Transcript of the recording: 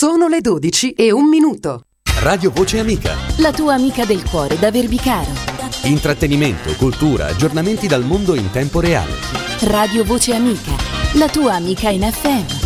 Sono le 12:01. Radio Voce Amica. La tua amica del cuore da Verbicaro. Intrattenimento, cultura, aggiornamenti dal mondo in tempo reale. Radio Voce Amica, la tua amica in FM.